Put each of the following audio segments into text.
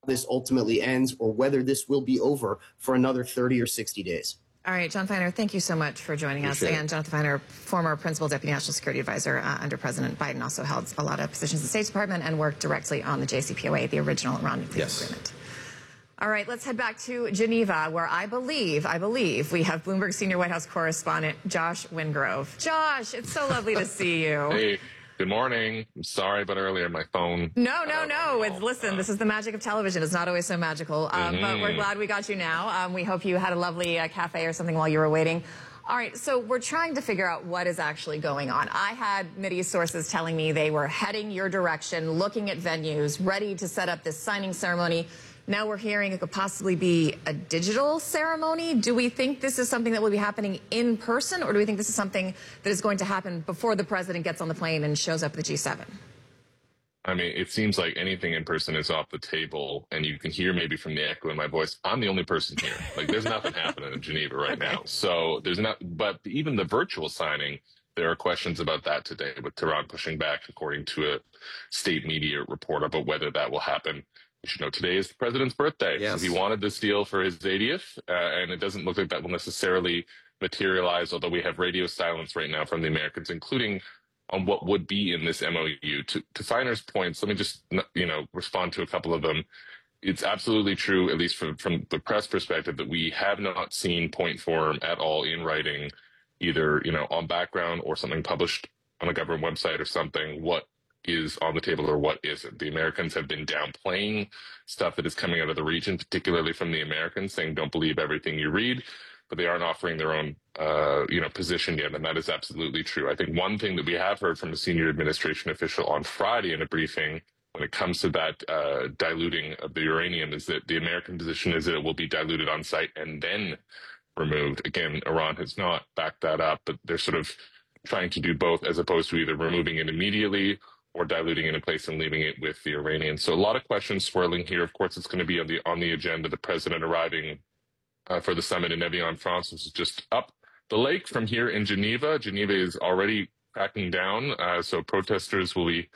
this ultimately ends or whether this will be over for another 30 or 60 days. All right, John Feiner, thank you so much for joining us. And Jonathan Feiner, former Principal Deputy National Security Advisor under President Biden, also held a lot of positions in the State Department and worked directly on the JCPOA, the original Iran nuclear agreement. All right, let's head back to Geneva, where I believe we have Bloomberg senior White House correspondent Josh Wingrove. Josh, it's so lovely to see you. Hey, good morning. I'm sorry about earlier, my phone. No. Listen, this is the magic of television. It's not always so magical, but we're glad we got you now. We hope you had a lovely cafe or something while you were waiting. All right, so we're trying to figure out what is actually going on. I had Mideast sources telling me they were heading your direction, looking at venues, ready to set up this signing ceremony. Now we're hearing it could possibly be a digital ceremony. Do we think this is something that will be happening in person, or do we think this is something that is going to happen before the president gets on the plane and shows up at the G7? I mean, it seems like anything in person is off the table, and you can hear maybe from the echo in my voice, I'm the only person here. Like, there's nothing happening in Geneva right now. So there's not, but even the virtual signing, there are questions about that today, with Tehran pushing back, according to a state media report, about whether that will happen. You should know today is the president's birthday. Yes. So he wanted this deal for his 80th, and it doesn't look like that will necessarily materialize, although we have radio silence right now from the Americans, including on what would be in this MOU. To Feiner's points, let me just, respond to a couple of them. It's absolutely true, at least from the press perspective, that we have not seen point form at all in writing, either, on background or something published on a government website or something, what is on the table or what isn't. The Americans have been downplaying stuff that is coming out of the region, particularly from the Americans, saying don't believe everything you read, but they aren't offering their own, position yet, and that is absolutely true. I think one thing that we have heard from a senior administration official on Friday in a briefing when it comes to that diluting of the uranium is that the American position is that it will be diluted on site and then removed. Again, Iran has not backed that up, but they're sort of trying to do both, as opposed to either removing it immediately or diluting it in place and leaving it with the Iranians. So a lot of questions swirling here. Of course, it's going to be on the agenda. The president arriving for the summit in Evian-en-France, which is just up the lake from here in Geneva. Geneva is already cracking down, so protesters will be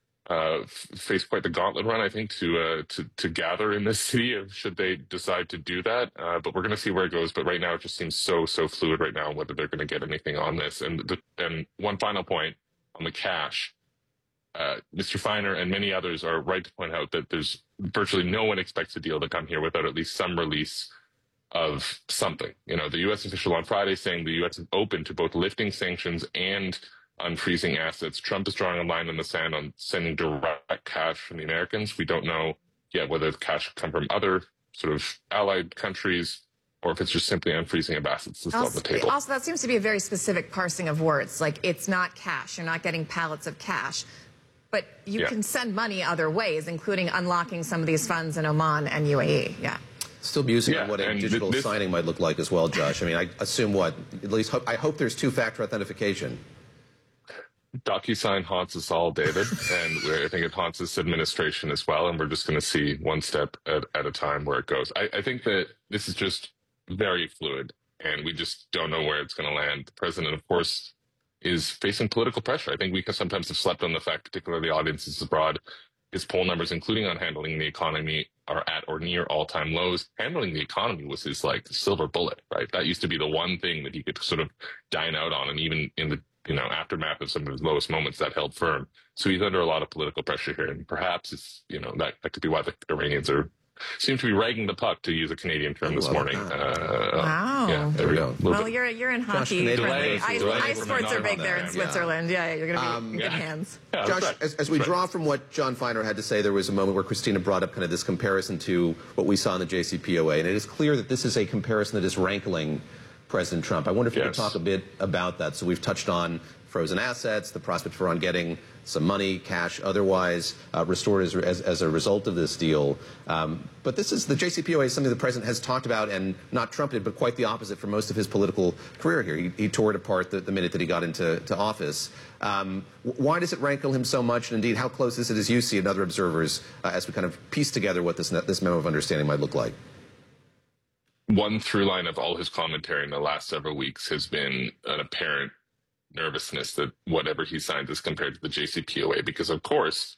face quite the gauntlet run, I think, to gather in this city should they decide to do that. But we're going to see where it goes. But right now, it just seems so fluid right now whether they're going to get anything on this. And one final point on the cash. Mr. Feiner and many others are right to point out that there's virtually no one expects a deal to come here without at least some release of something. The U.S. official on Friday saying the U.S. is open to both lifting sanctions and unfreezing assets. Trump is drawing a line in the sand on sending direct cash from the Americans. We don't know yet whether the cash come from other sort of allied countries or if it's just simply unfreezing of assets that's on the table. Also, that seems to be a very specific parsing of words. Like, it's not cash. You're not getting pallets of cash. But you can send money other ways, including unlocking some of these funds in Oman and UAE. Yeah. Still musing on what a digital signing might look like as well, Josh. I mean, I assume I hope there's two-factor authentication. DocuSign haunts us all, David, and I think it haunts this administration as well, and we're just going to see one step at a time where it goes. I think that this is just very fluid, and we just don't know where it's going to land. The president, of course, is facing political pressure. I think we can sometimes have slept on the fact, particularly audiences abroad, his poll numbers, including on handling the economy, are at or near all-time lows. Handling the economy was his silver bullet, right? That used to be the one thing that he could sort of dine out on, and even in the aftermath of some of his lowest moments, that held firm. So he's under a lot of political pressure here, and perhaps it's that could be why the Iranians seem to be ragging the puck, to use a Canadian term this morning. Wow. Yeah, there we go. Well, you're in hockey friendly. Ice sports are big there in Switzerland. Yeah, you're going to be in good hands. Yeah, Josh, as we draw from what John Feiner had to say, there was a moment where Christina brought up kind of this comparison to what we saw in the JCPOA, and it is clear that this is a comparison that is rankling President Trump. I wonder if you could talk a bit about that. So we've touched on frozen assets, the prospect for getting some money, cash, otherwise restored as a result of this deal. But the JCPOA is something the president has talked about and not trumpeted, but quite the opposite for most of his political career here. He tore it apart the minute that he got into office. Why does it rankle him so much? And indeed, how close is it, as you see, and other observers, as we kind of piece together what this memo of understanding might look like? One through line of all his commentary in the last several weeks has been an apparent nervousness that whatever he signs is compared to the JCPOA, because of course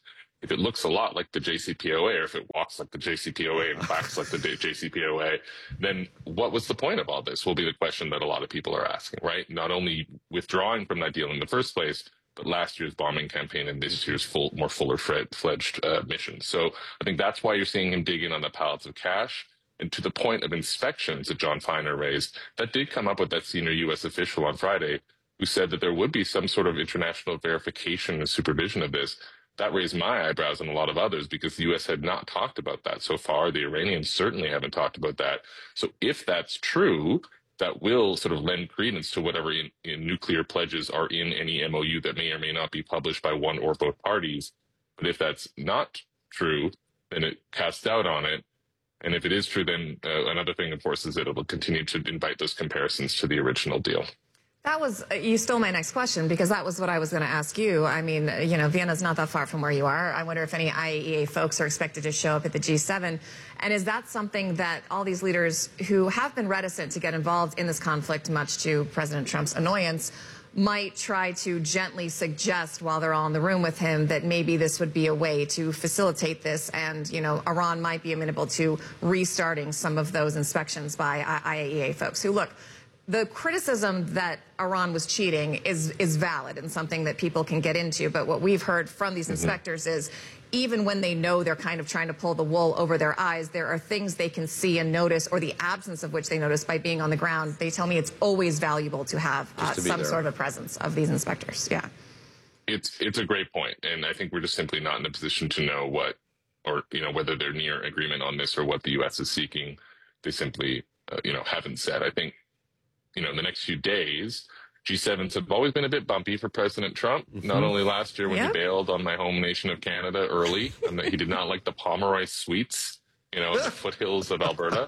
if it looks a lot like the JCPOA, or if it walks like the JCPOA and quacks like the JCPOA, then what was the point of all this will be the question that a lot of people are asking, right? Not only withdrawing from that deal in the first place, but last year's bombing campaign and this year's more fuller-fledged mission. So I think that's why you're seeing him dig in on the pallets of cash. And to the point of inspections that John Feiner raised, that did come up with that senior U.S. official on Friday who said that there would be some sort of international verification and supervision of this. That raised my eyebrows and a lot of others because the U.S. had not talked about that so far. The Iranians certainly haven't talked about that. So if that's true, that will sort of lend credence to whatever nuclear pledges are in any MOU that may or may not be published by one or both parties. But if that's not true, then it casts doubt on it. And if it is true, then another thing, of course, is that it will continue to invite those comparisons to the original deal. That was, you stole my next question because that was what I was going to ask you. I mean, you know, Vienna's not that far from where you are. I wonder if any IAEA folks are expected to show up at the G7. And is that something that all these leaders who have been reticent to get involved in this conflict, much to President Trump's annoyance, might try to gently suggest while they're all in the room with him that maybe this would be a way to facilitate this and, you know, Iran might be amenable to restarting some of those inspections by IAEA folks who, look, the criticism that Iran was cheating is valid and something that people can get into. But what we've heard from these inspectors is even when they know they're kind of trying to pull the wool over their eyes, there are things they can see and notice, or the absence of which they notice by being on the ground. They tell me it's always valuable to have some sort of presence of these inspectors. Yeah. It's a great point. And I think we're just simply not in a position to know what, or, you know, whether they're near agreement on this or what the U.S. is seeking. They simply, you know, haven't said. I think, you know, in the next few days, G7s have always been a bit bumpy for President Trump, not only last year when he bailed on my home nation of Canada early, and that he did not like the Pomeroy sweets, you know, in the foothills of Alberta,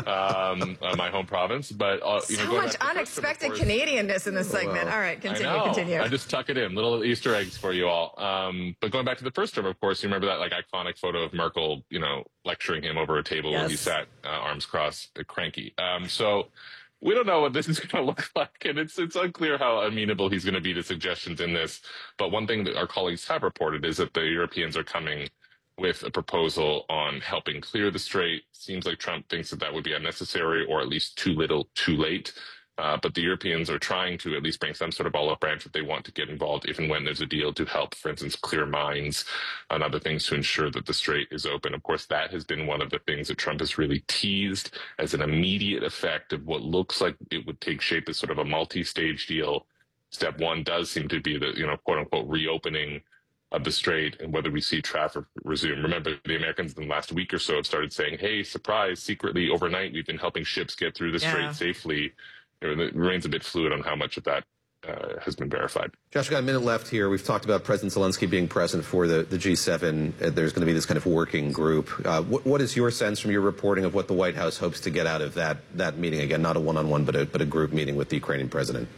my home province. But, you know, so much unexpected Canadianness in this segment. All right, continue. I just tuck it in. Little Easter eggs for you all. But going back to the first term, of course, you remember that like iconic photo of Merkel, you know, lecturing him over a table when he sat arms crossed, cranky. So we don't know what this is going to look like, and it's unclear how amenable he's going to be to suggestions in this. But one thing that our colleagues have reported is that the Europeans are coming with a proposal on helping clear the strait. Seems like Trump thinks that would be unnecessary or at least too little, too late. But the Europeans are trying to at least bring some sort of olive branch that they want to get involved if and when there's a deal to help, for instance, clear mines and other things to ensure that the strait is open. Of course, that has been one of the things that Trump has really teased as an immediate effect of what looks like it would take shape as sort of a multi-stage deal. Step one does seem to be the, you know, quote unquote, reopening of the strait and whether we see traffic resume. Remember, the Americans in the last week or so have started saying, hey, surprise, secretly overnight, we've been helping ships get through the strait safely. It remains a bit fluid on how much of that has been verified. Josh, we've got a minute left here. We've talked about President Zelensky being present for the G7. There's going to be this kind of working group. What is your sense from your reporting of what the White House hopes to get out of that meeting? Again, not a one-on-one, but a group meeting with the Ukrainian president.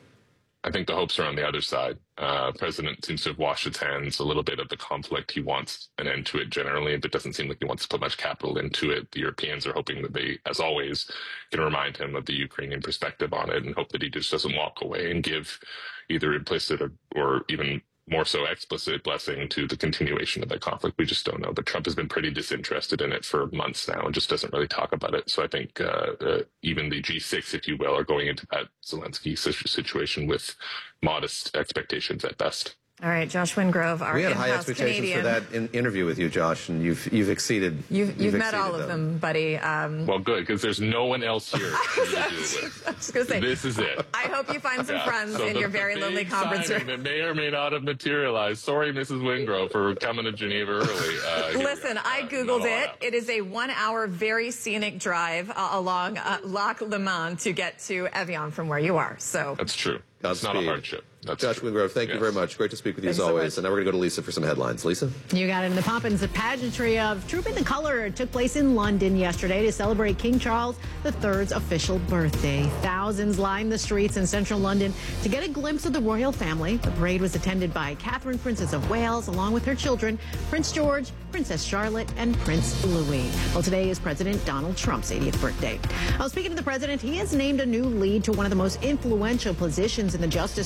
I think the hopes are on the other side. President seems to have washed his hands a little bit of the conflict. He wants an end to it generally, but it doesn't seem like he wants to put much capital into it. The Europeans are hoping that they, as always, can remind him of the Ukrainian perspective on it and hope that he just doesn't walk away and give either implicit or even more so explicit blessing to the continuation of that conflict. We just don't know. But Trump has been pretty disinterested in it for months now and just doesn't really talk about it. So I think even the G6, if you will, are going into that Zelensky situation with modest expectations at best. All right, Josh Wingrove, our we had high expectations Canadian. for that interview with you, Josh, and you've exceeded. You've met all of them, buddy. Well, good, because there's no one else here for you to deal with. I was going to say, this is it. I hope you find some friends in your very lonely conference room. That may or may not have materialized. Sorry, Mrs. Wingrove, for coming to Geneva early. Listen, I Googled it. It is a 1 hour, very scenic drive along Lac Le Mans to get to Evian from where you are. So that's true. That's not a hardship. Josh Wingrove, thank you very much. Great to speak with you as always. And now we're going to go to Lisa for some headlines. Lisa? You got it. In the Poppins, the pageantry of Trooping the Colour took place in London yesterday to celebrate King Charles III's official birthday. Thousands lined the streets in central London to get a glimpse of the royal family. The parade was attended by Catherine, Princess of Wales, along with her children, Prince George, Princess Charlotte, and Prince Louis. Well, today is President Donald Trump's 80th birthday. Speaking of the president, he has named a new lead to one of the most influential positions in the Justice Department.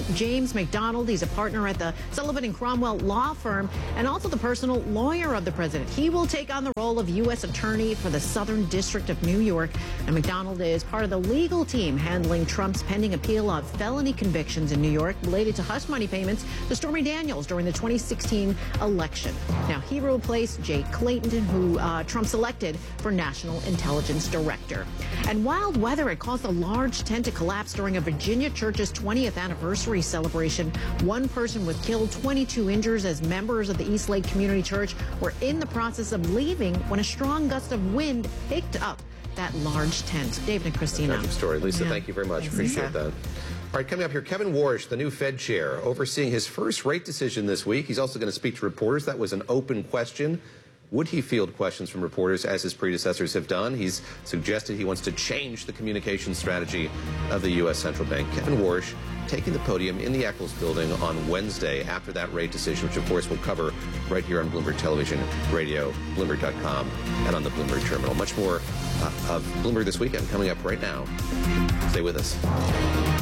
agent James McDonald. He's a partner at the Sullivan and Cromwell law firm and also the personal lawyer of the president. He will take on the role of U.S. Attorney for the Southern District of New York. And McDonald is part of the legal team handling Trump's pending appeal of felony convictions in New York related to hush money payments to Stormy Daniels during the 2016 election. Now, he will replace Jay Clayton, who Trump selected for National Intelligence Director. And wild weather had caused a large tent to collapse during a Virginia church's 20th anniversary celebration. One person was killed, 22 injured as members of the East Lake Community Church were in the process of leaving when a strong gust of wind picked up that large tent. David and Christina. Tragic story. Lisa, thank you very much. Appreciate that. All right, coming up here, Kevin Warsh, the new Fed chair, overseeing his first rate decision this week. He's also going to speak to reporters. That was an open question. Would he field questions from reporters as his predecessors have done? He's suggested he wants to change the communication strategy of the U.S. Central Bank. Kevin Warsh taking the podium in the Eccles building on Wednesday after that rate decision, which, of course, we'll cover right here on Bloomberg Television, Radio, Bloomberg.com, and on the Bloomberg Terminal. Much more of Bloomberg This Weekend coming up right now. Stay with us.